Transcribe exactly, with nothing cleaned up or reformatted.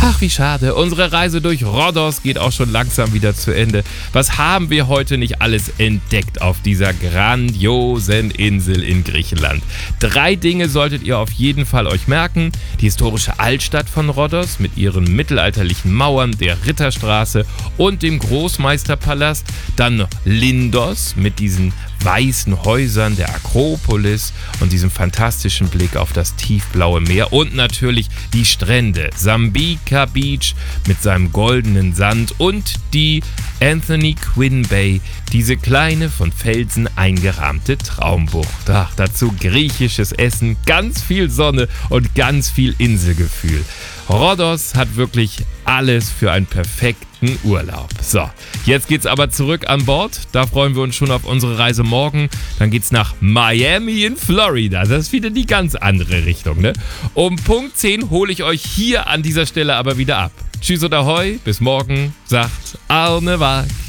Ach, wie schade. Unsere Reise durch Rhodos geht auch schon langsam wieder zu Ende. Was haben wir heute nicht alles entdeckt auf dieser grandiosen Insel in Griechenland? Drei Dinge solltet ihr auf jeden Fall euch merken. Die historische Altstadt von Rhodos mit ihren mittelalterlichen Mauern, der Ritterstraße und dem Großmeisterpalast. Dann noch Lindos mit diesen weißen Häusern der Akropolis und diesem fantastischen Blick auf das tiefblaue Meer und natürlich die Strände, Sambika Beach mit seinem goldenen Sand und die Anthony Quinn Bay, diese kleine von Felsen eingerahmte Traumbucht. Ach, dazu griechisches Essen, ganz viel Sonne und ganz viel Inselgefühl. Rhodos hat wirklich alles für einen perfekten Urlaub. So, jetzt geht's aber zurück an Bord. Da freuen wir uns schon auf unsere Reise morgen. Dann geht's nach Miami in Florida. Das ist wieder die ganz andere Richtung, ne? Um Punkt zehn hole ich euch hier an dieser Stelle aber wieder ab. Tschüss und Ahoi, bis morgen, sagt Arne Wag.